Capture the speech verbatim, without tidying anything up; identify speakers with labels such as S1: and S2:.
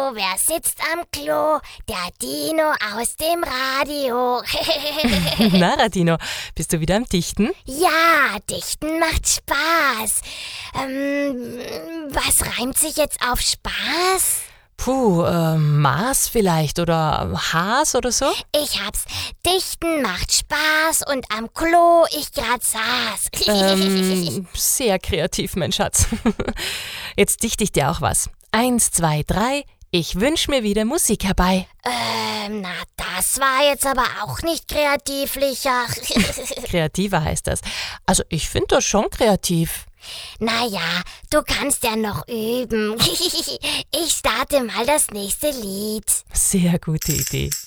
S1: Hallo, wer sitzt am Klo? Der Dino aus dem Radio.
S2: Na, Radino, bist du wieder am Dichten?
S1: Ja, Dichten macht Spaß. Ähm, was reimt sich jetzt auf Spaß?
S2: Puh, äh, Maß vielleicht oder Haas oder so?
S1: Ich hab's. Dichten macht Spaß und am Klo ich grad saß.
S2: Ähm, sehr kreativ, mein Schatz. Jetzt dichte ich dir auch was. Eins, zwei, drei, ich wünsch mir wieder Musik herbei.
S1: Ähm, na, das war jetzt aber auch nicht kreativlicher.
S2: Kreativer heißt das. Also ich finde das schon kreativ.
S1: Naja, du kannst ja noch üben. Ich starte mal das nächste Lied.
S2: Sehr gute Idee.